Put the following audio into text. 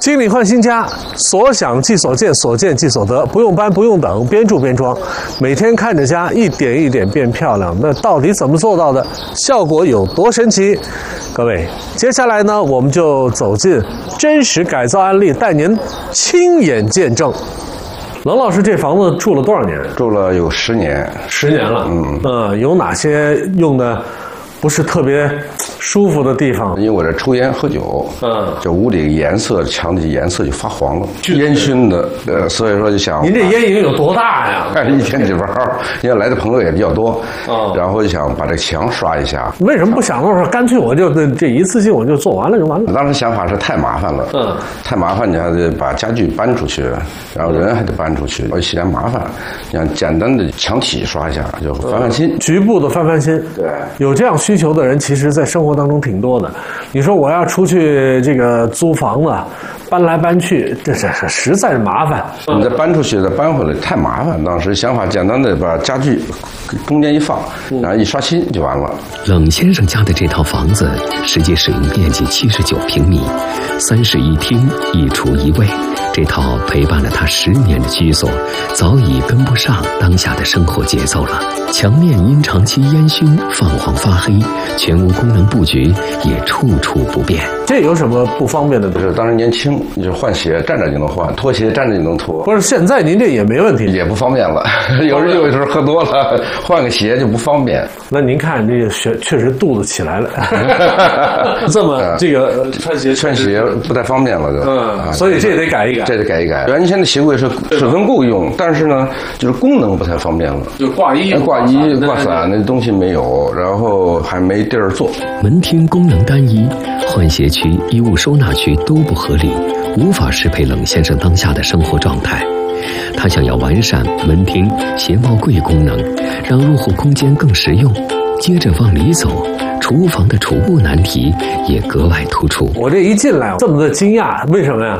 经理换新家，所想即所见，所见即所得，不用搬，不用等，边住边装，每天看着家一点一点变漂亮。那到底怎么做到的？效果有多神奇？各位，接下来呢，我们就走进真实改造案例，带您亲眼见证。冷老师，这房子住了多少年？ 住了有10年 ，10年了。有哪些用的不是特别舒服的地方？ 因为我这抽烟喝酒，这屋里颜色，墙体颜色就发黄了，烟熏的，所以说就想， 您这烟瘾有多大呀？ 一天几包，因为来的朋友也比较多，然后就想把这墙刷一下。 为什么不想到说干脆我就这一次性我就做完了就完了？ 当时想法是太麻烦了，太麻烦，你还得把家具搬出去，然后人还得搬出去，嫌麻烦。想简单的墙体刷一下，就翻翻新， 局部的翻翻新。 对， 有这样需求的人，其实在生活当中挺多的。你说我要出去这个租房子，搬来搬去，这实在是麻烦。 你再搬出去再搬回来太麻烦。当时想法简单的把家具中间一放，然后一刷新就完了。 冷先生家的这套房子实际使用面积79平米，3室1厅1厨1卫。这套陪伴了他10年的居所，早已跟不上当下的生活节奏了。墙面因长期烟熏泛黄发黑，全屋功能布局也处处不便。 这有什么不方便的？ 就是当时年轻，你就换鞋站着就能换，脱鞋站着就能脱。 不是，现在您这也没问题， 也不方便了。有时候喝多了，换个鞋就不方便。 那您看这个确实肚子起来了，这么这个穿鞋不太方便了就。 所以这得改一改。 这得改一改。原先的鞋柜是水分够用，但是呢，就是功能不太方便了。 就挂衣、 挂伞那东西没有，然后还没地儿坐。 门厅功能单一，换鞋区、衣物收纳区都不合理，无法适配冷先生当下的生活状态。他想要完善门厅鞋帽柜功能，让入户空间更实用。接着往里走，厨房的储物难题也格外突出。 我这一进来这么的惊讶，为什么呀？